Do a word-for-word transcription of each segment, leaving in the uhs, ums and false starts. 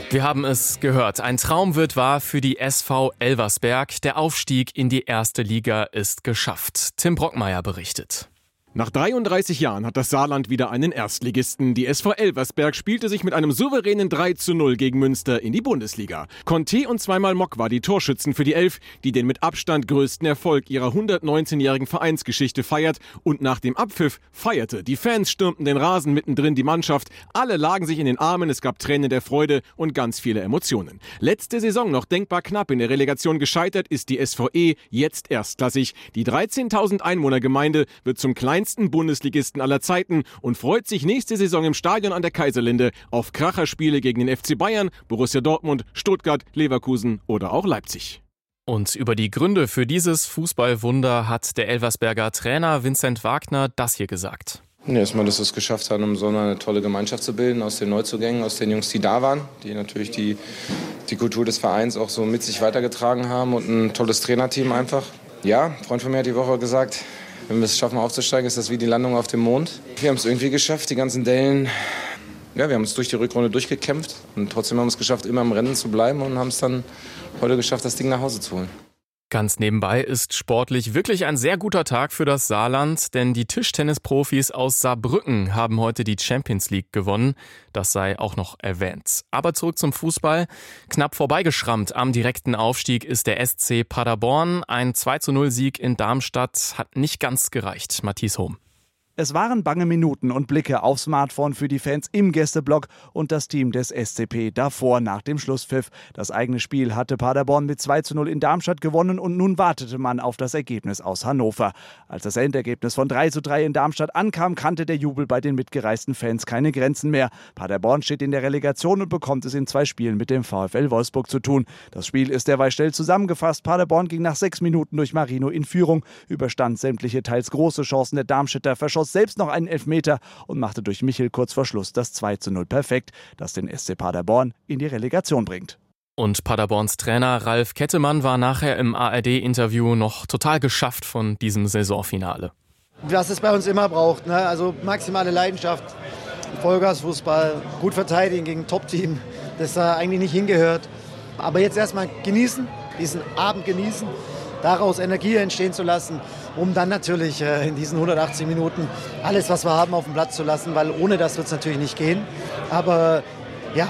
Wir haben es gehört. Ein Traum wird wahr für die S V Elversberg. Der Aufstieg in die erste Liga ist geschafft. Tim Brockmeier berichtet. Nach dreiunddreißig Jahren hat das Saarland wieder einen Erstligisten. Die S V Elversberg spielte sich mit einem souveränen drei zu null gegen Münster in die Bundesliga. Conte und zweimal Mock war die Torschützen für die Elf, die den mit Abstand größten Erfolg ihrer hundertneunzehnjährigen Vereinsgeschichte feiert. Und nach dem Abpfiff feierte. Die Fans stürmten den Rasen, mittendrin die Mannschaft. Alle lagen sich in den Armen, es gab Tränen der Freude und ganz viele Emotionen. Letzte Saison noch denkbar knapp in der Relegation gescheitert, ist die S V E jetzt erstklassig. Die dreizehntausend Einwohnergemeinde wird zum kleinsten Bundesligisten aller Zeiten und freut sich nächste Saison im Stadion an der Kaiserlinde auf Kracherspiele gegen den F C Bayern, Borussia Dortmund, Stuttgart, Leverkusen oder auch Leipzig. Und über die Gründe für dieses Fußballwunder hat der Elversberger Trainer Vincent Wagner das hier gesagt. Ja, erstmal, dass wir es geschafft haben, um so eine tolle Gemeinschaft zu bilden aus den Neuzugängen, aus den Jungs, die da waren, die natürlich die, die Kultur des Vereins auch so mit sich weitergetragen haben und ein tolles Trainerteam einfach. Ja, ein Freund von mir hat die Woche gesagt, wenn wir es schaffen aufzusteigen, ist das wie die Landung auf dem Mond. Wir haben es irgendwie geschafft, die ganzen Dellen. Ja, wir haben es durch die Rückrunde durchgekämpft und trotzdem haben wir es geschafft, immer im Rennen zu bleiben und haben es dann heute geschafft, das Ding nach Hause zu holen. Ganz nebenbei ist sportlich wirklich ein sehr guter Tag für das Saarland, denn die Tischtennisprofis aus Saarbrücken haben heute die Champions League gewonnen. Das sei auch noch erwähnt. Aber zurück zum Fußball. Knapp vorbeigeschrammt am direkten Aufstieg ist der S C Paderborn. Ein zwei zu null Sieg in Darmstadt hat nicht ganz gereicht. Matthias Hohm. Es waren bange Minuten und Blicke aufs Smartphone für die Fans im Gästeblock und das Team des S C P davor nach dem Schlusspfiff. Das eigene Spiel hatte Paderborn mit zwei zu null in Darmstadt gewonnen und nun wartete man auf das Ergebnis aus Hannover. Als das Endergebnis von drei zu drei in Darmstadt ankam, kannte der Jubel bei den mitgereisten Fans keine Grenzen mehr. Paderborn steht in der Relegation und bekommt es in zwei Spielen mit dem VfL Wolfsburg zu tun. Das Spiel ist derweil schnell zusammengefasst. Paderborn ging nach sechs Minuten durch Marino in Führung, überstand sämtliche teils große Chancen der Darmstädter, verschoss selbst noch einen Elfmeter und machte durch Michel kurz vor Schluss das zwei zu null perfekt, das den S C Paderborn in die Relegation bringt. Und Paderborns Trainer Ralf Kettemann war nachher im A R D-Interview noch total geschafft von diesem Saisonfinale. Was es bei uns immer braucht, ne? Also maximale Leidenschaft, Vollgasfußball, gut verteidigen gegen ein Top-Team, das da eigentlich nicht hingehört. Aber jetzt erstmal genießen, diesen Abend genießen, daraus Energie entstehen zu lassen, um dann natürlich äh, in diesen hundertachtzig Minuten alles, was wir haben, auf den Platz zu lassen, weil ohne das wird es natürlich nicht gehen. Aber ja,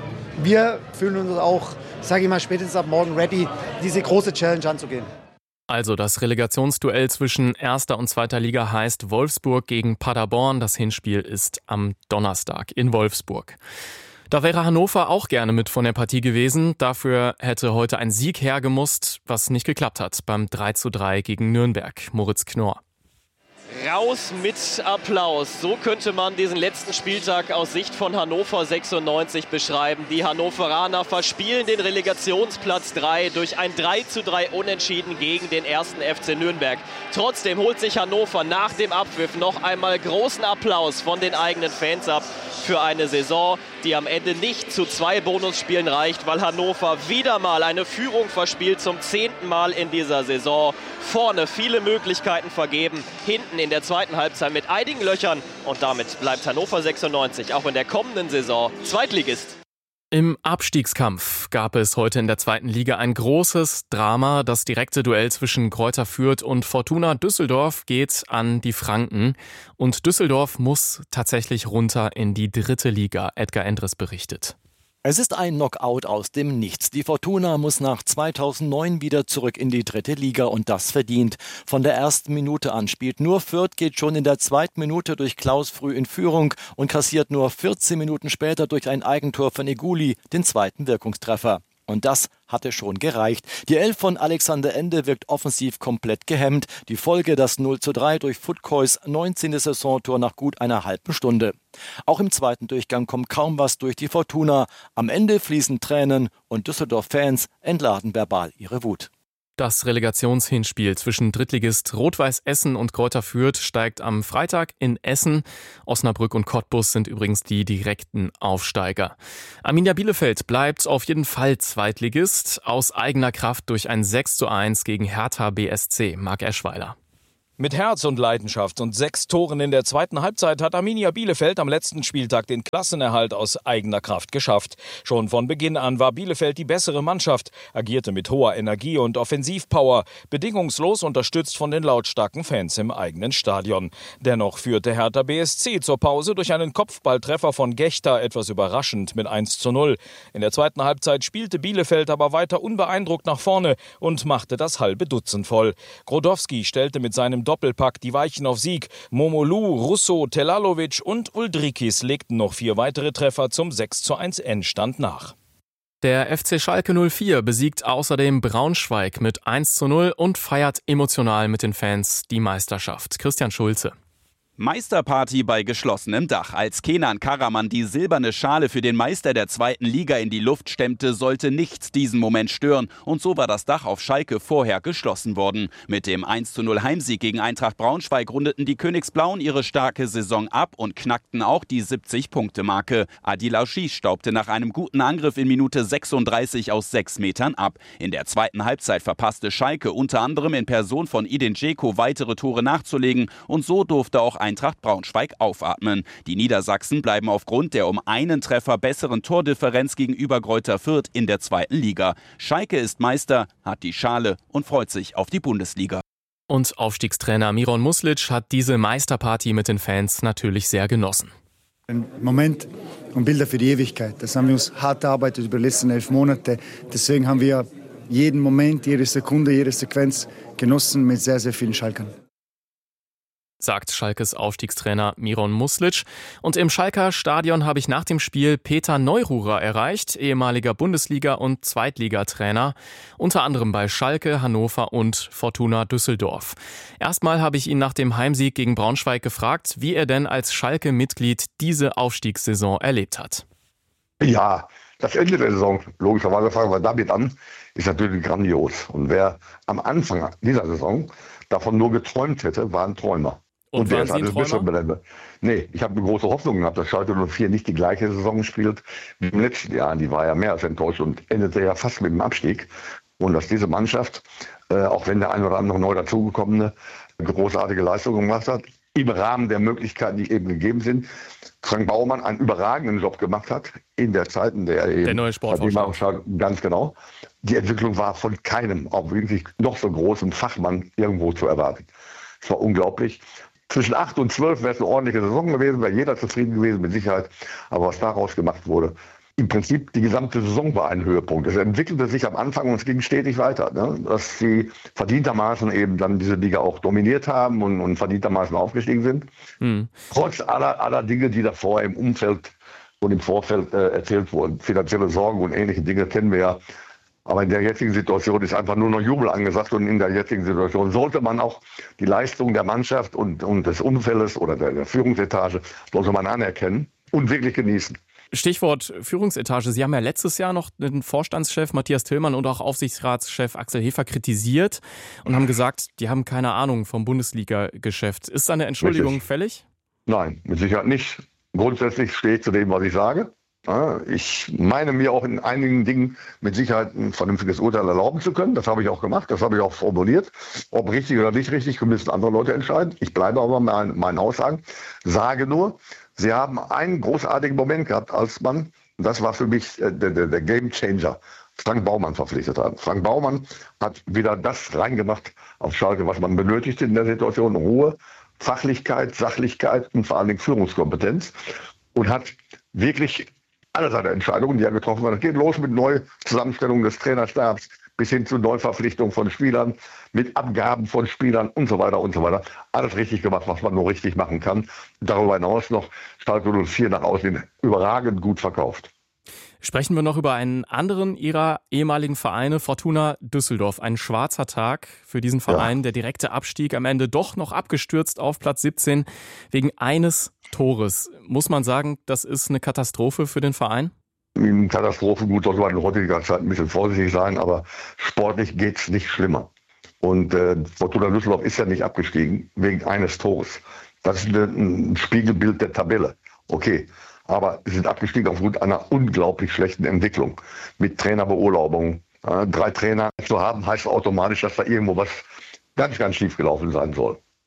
wir fühlen uns auch, sage ich mal, spätestens ab morgen ready, diese große Challenge anzugehen. Also das Relegationsduell zwischen erster und zweiter Liga heißt Wolfsburg gegen Paderborn. Das Hinspiel ist am Donnerstag in Wolfsburg. Da wäre Hannover auch gerne mit von der Partie gewesen. Dafür hätte heute ein Sieg hergemusst, was nicht geklappt hat beim drei zu drei gegen Nürnberg. Moritz Knorr. Raus mit Applaus. So könnte man diesen letzten Spieltag aus Sicht von Hannover sechsundneunzig beschreiben. Die Hannoveraner verspielen den Relegationsplatz drei durch ein drei zu drei Unentschieden gegen den ersten F C Nürnberg. Trotzdem holt sich Hannover nach dem Abpfiff noch einmal großen Applaus von den eigenen Fans ab für eine Saison, die am Ende nicht zu zwei Bonusspielen reicht, weil Hannover wieder mal eine Führung verspielt, zum zehnten Mal in dieser Saison. Vorne viele Möglichkeiten vergeben, hinten in der zweiten Halbzeit mit einigen Löchern und damit bleibt Hannover sechsundneunzig auch in der kommenden Saison Zweitligist. Im Abstiegskampf gab es heute in der zweiten Liga ein großes Drama. Das direkte Duell zwischen Greuther Fürth und Fortuna Düsseldorf geht an die Franken. Und Düsseldorf muss tatsächlich runter in die dritte Liga. Edgar Endres berichtet. Es ist ein Knockout aus dem Nichts. Die Fortuna muss nach zweitausendneun wieder zurück in die dritte Liga und das verdient. Von der ersten Minute an spielt nur Fürth, geht schon in der zweiten Minute durch Klaus früh in Führung und kassiert nur vierzehn Minuten später durch ein Eigentor von Eguli den zweiten Wirkungstreffer. Und das hatte schon gereicht. Die Elf von Alexander Ende wirkt offensiv komplett gehemmt. Die Folge das null zu drei durch Futkois neunzehnte Saisontor nach gut einer halben Stunde. Auch im zweiten Durchgang kommt kaum was durch die Fortuna. Am Ende fließen Tränen und Düsseldorf-Fans entladen verbal ihre Wut. Das Relegationshinspiel zwischen Drittligist Rot-Weiß Essen und Greuther Fürth steigt am Freitag in Essen. Osnabrück und Cottbus sind übrigens die direkten Aufsteiger. Arminia Bielefeld bleibt auf jeden Fall Zweitligist, aus eigener Kraft durch ein sechs zu eins gegen Hertha B S C. Marc Eschweiler. Mit Herz und Leidenschaft und sechs Toren in der zweiten Halbzeit hat Arminia Bielefeld am letzten Spieltag den Klassenerhalt aus eigener Kraft geschafft. Schon von Beginn an war Bielefeld die bessere Mannschaft, agierte mit hoher Energie und Offensivpower, bedingungslos unterstützt von den lautstarken Fans im eigenen Stadion. Dennoch führte Hertha B S C zur Pause durch einen Kopfballtreffer von Gechter etwas überraschend mit eins zu null. In der zweiten Halbzeit spielte Bielefeld aber weiter unbeeindruckt nach vorne und machte das halbe Dutzend voll. Grodowski stellte mit seinem Doppelpack die Weichen auf Sieg. Momolu, Russo, Telalovic und Uldrikis legten noch vier weitere Treffer zum sechs zu eins Endstand nach. Der F C Schalke null vier besiegt außerdem Braunschweig mit eins zu null und feiert emotional mit den Fans die Meisterschaft. Christian Schulze. Meisterparty bei geschlossenem Dach. Als Kenan Karaman die silberne Schale für den Meister der zweiten Liga in die Luft stemmte, sollte nichts diesen Moment stören. Und so war das Dach auf Schalke vorher geschlossen worden. Mit dem eins zu null Heimsieg gegen Eintracht Braunschweig rundeten die Königsblauen ihre starke Saison ab und knackten auch die siebzig-Punkte-Marke. Adil Auschis staubte nach einem guten Angriff in Minute sechsunddreißig aus sechs Metern ab. In der zweiten Halbzeit verpasste Schalke unter anderem in Person von Edin Dzeko weitere Tore nachzulegen. Und so durfte auch Eintracht Braunschweig aufatmen. Die Niedersachsen bleiben aufgrund der um einen Treffer besseren Tordifferenz gegenüber Greuther Fürth in der zweiten Liga. Schalke ist Meister, hat die Schale und freut sich auf die Bundesliga. Und Aufstiegstrainer Miron Muslic hat diese Meisterparty mit den Fans natürlich sehr genossen. Ein Moment und Bilder für die Ewigkeit. Das haben wir uns hart erarbeitet über die letzten elf Monate. Deswegen haben wir jeden Moment, jede Sekunde, jede Sequenz genossen mit sehr, sehr vielen Schalkern. Sagt Schalkes Aufstiegstrainer Miron Muslic. Und im Schalker Stadion habe ich nach dem Spiel Peter Neururer erreicht, ehemaliger Bundesliga- und Zweitligatrainer, unter anderem bei Schalke, Hannover und Fortuna Düsseldorf. Erstmal habe ich ihn nach dem Heimsieg gegen Braunschweig gefragt, wie er denn als Schalke-Mitglied diese Aufstiegssaison erlebt hat. Ja, das Ende der Saison, logischerweise fangen wir damit an, ist natürlich grandios. Und wer am Anfang dieser Saison davon nur geträumt hätte, war ein Träumer. Und, und waren Sie ein Träumer? Nee, ich habe eine große Hoffnung gehabt, dass Schalke null vier nicht die gleiche Saison spielt wie im letzten Jahr. Die war ja mehr als enttäuscht und endete ja fast mit dem Abstieg. Und dass diese Mannschaft, äh, auch wenn der ein oder andere neu dazugekommene großartige Leistungen gemacht hat, im Rahmen der Möglichkeiten, die eben gegeben sind, Frank Baumann einen überragenden Job gemacht hat in der Zeit, in der er eben... Der neue Sportvorstand. Ganz genau. Die Entwicklung war von keinem, auch wirklich noch so großen Fachmann irgendwo zu erwarten. Es war unglaublich. Zwischen acht und zwölf wäre es eine ordentliche Saison gewesen, wäre jeder zufrieden gewesen, mit Sicherheit. Aber was daraus gemacht wurde, im Prinzip die gesamte Saison war ein Höhepunkt. Es entwickelte sich am Anfang und es ging stetig weiter. Ne? Dass sie verdientermaßen eben dann diese Liga auch dominiert haben und, und verdientermaßen aufgestiegen sind. Mhm. Trotz aller, aller Dinge, die davor im Umfeld und im Vorfeld äh, erzählt wurden. Finanzielle Sorgen und ähnliche Dinge kennen wir ja. Aber in der jetzigen Situation ist einfach nur noch Jubel angesagt und in der jetzigen Situation sollte man auch die Leistung der Mannschaft und, und des Umfeldes oder der, der Führungsetage sollte man anerkennen und wirklich genießen. Stichwort Führungsetage. Sie haben ja letztes Jahr noch den Vorstandschef Matthias Tillmann und auch Aufsichtsratschef Axel Hefer kritisiert und haben gesagt, die haben keine Ahnung vom Bundesliga-Geschäft. Ist da eine Entschuldigung Richtig. fällig? Nein, mit Sicherheit nicht. Grundsätzlich stehe ich zu dem, was ich sage. Ich meine mir auch in einigen Dingen mit Sicherheit ein vernünftiges Urteil erlauben zu können. Das habe ich auch gemacht, das habe ich auch formuliert. Ob richtig oder nicht richtig, müssen andere Leute entscheiden. Ich bleibe aber bei meinen Aussagen. Sage nur, sie haben einen großartigen Moment gehabt, als man, das war für mich der, der, der Game Changer, Frank Baumann verpflichtet hat. Frank Baumann hat wieder das reingemacht auf Schalke, was man benötigt in der Situation. Ruhe, Fachlichkeit, Sachlichkeit und vor allen Dingen Führungskompetenz. Und hat wirklich alle seine Entscheidungen, die er getroffen hat. Es geht los mit Neuzusammenstellung des Trainerstabs bis hin zu Neuverpflichtung von Spielern, mit Abgaben von Spielern und so weiter und so weiter. Alles richtig gemacht, was man nur richtig machen kann. Darüber hinaus noch Schalke null vier nach außen überragend gut verkauft. Sprechen wir noch über einen anderen Ihrer ehemaligen Vereine, Fortuna Düsseldorf. Ein schwarzer Tag für diesen Verein. Ja. Der direkte Abstieg am Ende doch noch abgestürzt auf Platz siebzehn wegen eines Tores. Muss man sagen, das ist eine Katastrophe für den Verein? Katastrophe, gut, sollte man in heutiger Zeit ein bisschen vorsichtig sein, aber sportlich geht es nicht schlimmer. Und äh, Fortuna Düsseldorf ist ja nicht abgestiegen wegen eines Tores. Das ist ein, ein Spiegelbild der Tabelle. Okay. Aber sie sind abgestiegen aufgrund einer unglaublich schlechten Entwicklung. Mit Trainerbeurlaubung. Ja, drei Trainer zu haben, heißt automatisch, dass da irgendwo was ganz, ganz schief gelaufen sein soll.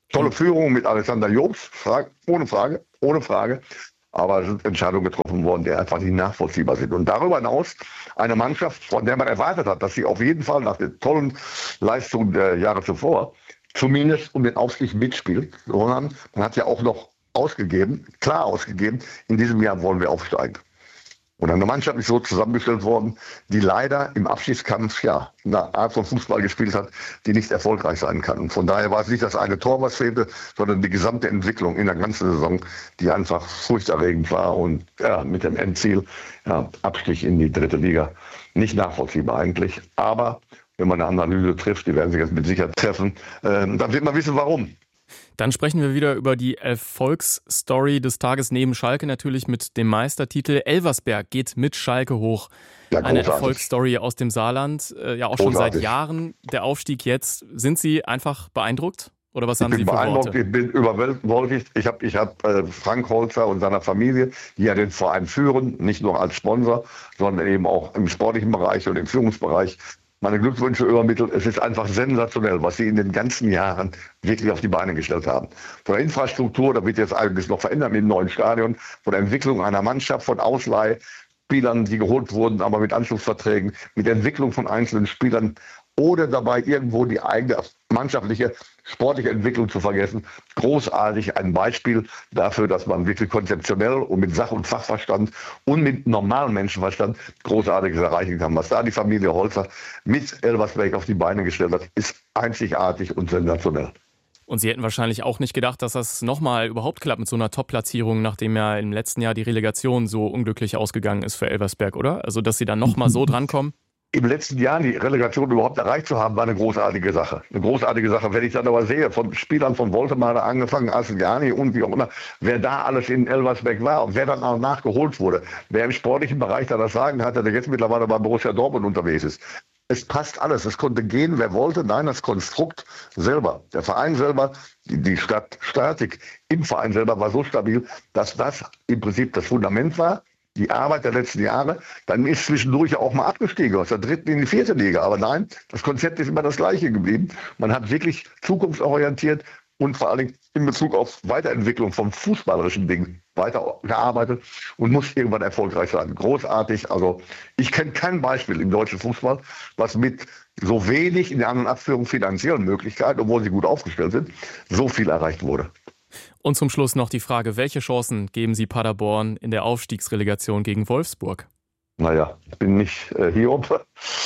Tolle Führung mit Alexander Jobs, ohne Frage, ohne Frage. Aber es sind Entscheidungen getroffen worden, die einfach nicht nachvollziehbar sind. Und darüber hinaus eine Mannschaft, von der man erwartet hat, dass sie auf jeden Fall nach den tollen Leistungen der Jahre zuvor zumindest um den Aufstieg mitspielt, sondern man hat ja auch noch ausgegeben, klar ausgegeben, in diesem Jahr wollen wir aufsteigen. Und eine Mannschaft ist so zusammengestellt worden, die leider im Abschiedskampf ja eine Art von Fußball gespielt hat, die nicht erfolgreich sein kann. Und von daher war es nicht das eine Tor, was fehlte, sondern die gesamte Entwicklung in der ganzen Saison, die einfach furchterregend war und ja, mit dem Endziel ja, Abstieg in die dritte Liga. Nicht nachvollziehbar eigentlich, aber wenn man eine Analyse trifft, die werden sich jetzt mit Sicherheit treffen, äh, dann wird man wissen, warum. Dann sprechen wir wieder über die Erfolgsstory des Tages neben Schalke natürlich mit dem Meistertitel. Elversberg geht mit Schalke hoch. Ja, eine Erfolgsstory aus dem Saarland, äh, ja auch großartig. Schon seit Jahren. Der Aufstieg jetzt. Sind Sie einfach beeindruckt? Oder was haben Sie für Worte? Ich bin überwältigt. Ich habe ich hab, äh, Frank Holzer und seiner Familie, die ja den Verein führen, nicht nur als Sponsor, sondern eben auch im sportlichen Bereich und im Führungsbereich, meine Glückwünsche übermittelt. Es ist einfach sensationell, was sie in den ganzen Jahren wirklich auf die Beine gestellt haben. Von der Infrastruktur, da wird jetzt einiges noch verändert mit dem neuen Stadion, von der Entwicklung einer Mannschaft, von Ausleihspielern, die geholt wurden, aber mit Anschlussverträgen, mit der Entwicklung von einzelnen Spielern, ohne dabei irgendwo die eigene mannschaftliche, sportliche Entwicklung zu vergessen. Großartig, ein Beispiel dafür, dass man wirklich konzeptionell und mit Sach- und Fachverstand und mit normalem Menschenverstand Großartiges erreichen kann. Was da die Familie Holzer mit Elversberg auf die Beine gestellt hat, ist einzigartig und sensationell. Und Sie hätten wahrscheinlich auch nicht gedacht, dass das nochmal überhaupt klappt mit so einer Top-Platzierung, nachdem ja im letzten Jahr die Relegation so unglücklich ausgegangen ist für Elversberg, oder? Also, dass Sie dann nochmal so drankommen? Im letzten Jahr die Relegation überhaupt erreicht zu haben, war eine großartige Sache. Eine großartige Sache. Wenn ich dann aber sehe, von Spielern von Woltemade angefangen, Asselgiani und wie auch immer, wer da alles in Elversberg war und wer dann auch nachgeholt wurde, wer im sportlichen Bereich da das Sagen hatte, der jetzt mittlerweile bei Borussia Dortmund unterwegs ist. Es passt alles. Es konnte gehen, wer wollte. Nein, das Konstrukt selber, der Verein selber, die, die Stadt Statik im Verein selber war so stabil, dass das im Prinzip das Fundament war. Die Arbeit der letzten Jahre, dann ist zwischendurch auch mal abgestiegen aus der dritten in die vierte Liga. Aber nein, das Konzept ist immer das gleiche geblieben. Man hat wirklich zukunftsorientiert und vor allem in Bezug auf Weiterentwicklung vom fußballerischen Ding weitergearbeitet und muss irgendwann erfolgreich sein. Großartig. Also ich kenne kein Beispiel im deutschen Fußball, was mit so wenig in der anderen Abführung finanziellen Möglichkeiten, obwohl sie gut aufgestellt sind, so viel erreicht wurde. Und zum Schluss noch die Frage, welche Chancen geben Sie Paderborn in der Aufstiegsrelegation gegen Wolfsburg? Naja, ich bin nicht äh, Hiob,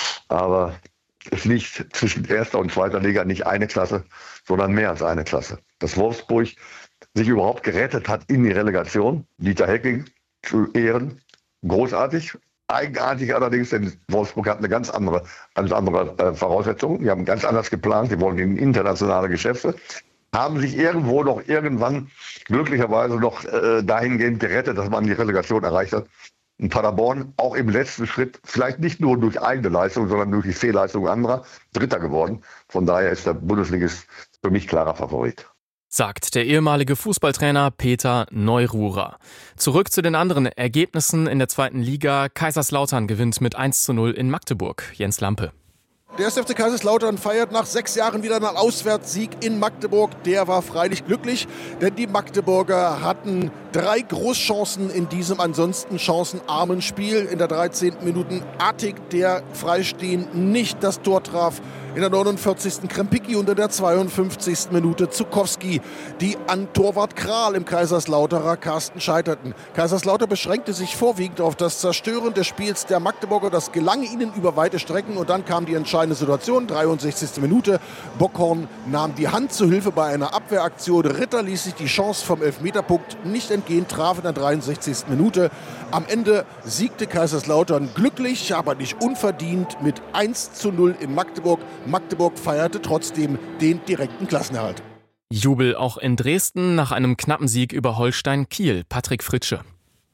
aber es liegt zwischen erster und zweiter Liga nicht eine Klasse, sondern mehr als eine Klasse. Dass Wolfsburg sich überhaupt gerettet hat in die Relegation, Dieter Hecking zu Ehren, großartig. Eigenartig allerdings, denn Wolfsburg hat eine ganz andere, ganz andere äh, Voraussetzung. Die haben ganz anders geplant, die wollen in internationale Geschäfte. Haben sich irgendwo noch irgendwann glücklicherweise noch äh, dahingehend gerettet, dass man die Relegation erreicht hat. Und Paderborn auch im letzten Schritt, vielleicht nicht nur durch eigene Leistung, sondern durch die Fehlleistung anderer, Dritter geworden. Von daher ist der Bundesligist für mich klarer Favorit. Sagt der ehemalige Fußballtrainer Peter Neururer. Zurück zu den anderen Ergebnissen in der zweiten Liga. Kaiserslautern gewinnt mit eins zu null in Magdeburg. Jens Lampe. Der erste F C Kaiserslautern feiert nach sechs Jahren wieder einen Auswärtssieg in Magdeburg. Der war freilich glücklich, denn die Magdeburger hatten drei Großchancen in diesem ansonsten chancenarmen Spiel. In der dreizehnten Minute Artig, der freistehend nicht das Tor traf. In der neunundvierzigsten Krempicki und in der zweiundfünfzigsten Minute Zukowski, die an Torwart Kral im Kaiserslauterer Kasten scheiterten. Kaiserslautern beschränkte sich vorwiegend auf das Zerstören des Spiels der Magdeburger. Das gelang ihnen über weite Strecken und dann kam die entscheidende Situation, dreiundsechzigste Minute. Bockhorn nahm die Hand zu Hilfe bei einer Abwehraktion. Ritter ließ sich die Chance vom Elfmeterpunkt nicht entgehen, traf in der dreiundsechzigsten Minute. Am Ende siegte Kaiserslautern glücklich, aber nicht unverdient mit eins zu null in Magdeburg. Magdeburg feierte trotzdem den direkten Klassenerhalt. Jubel auch in Dresden nach einem knappen Sieg über Holstein Kiel. Patrick Fritsche.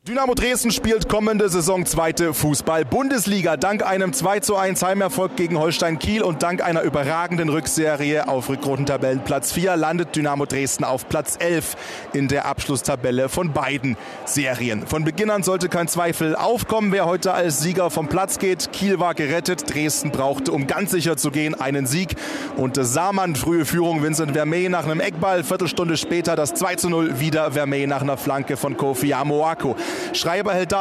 Dynamo Dresden spielt kommende Saison zweite Fußball-Bundesliga. Dank einem zwei zu eins Heimerfolg gegen Holstein Kiel und dank einer überragenden Rückserie auf Rückrundentabellenplatz vier landet Dynamo Dresden auf Platz elf in der Abschlusstabelle von beiden Serien. Von Beginn an sollte kein Zweifel aufkommen, wer heute als Sieger vom Platz geht. Kiel war gerettet, Dresden brauchte, um ganz sicher zu gehen, einen Sieg. Und sah man frühe Führung, Vincent Vermey nach einem Eckball, Viertelstunde später das zwei zu null, wieder Vermey nach einer Flanke von Kofi Amoako. Schreiber hält da